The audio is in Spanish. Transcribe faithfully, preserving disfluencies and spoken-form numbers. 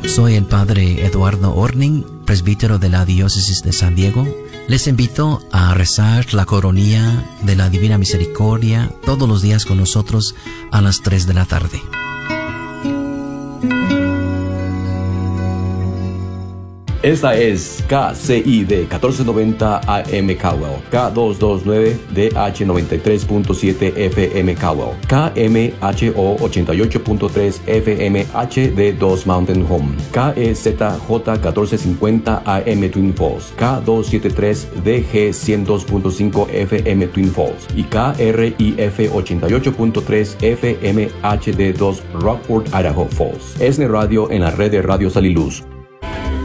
Soy el Padre Eduardo Orning, presbítero de la Diócesis de San Diego. Les invito a rezar la coronilla de la Divina Misericordia todos los días con nosotros a las tres de la tarde. Esta es K C I D catorce noventa A M Caldwell, K doscientos veintinueve D H noventa y tres punto siete F M Caldwell, K M H O ochenta y ocho punto tres F M H D dos Mountain Home, K E Z J catorce cincuenta A M Twin Falls, K doscientos setenta y tres D G ciento dos punto cinco F M Twin Falls y K R I F ochenta y ocho punto tres F M H D dos Rockford, Idaho Falls. Es de radio en la red de Radio Sal y Luz.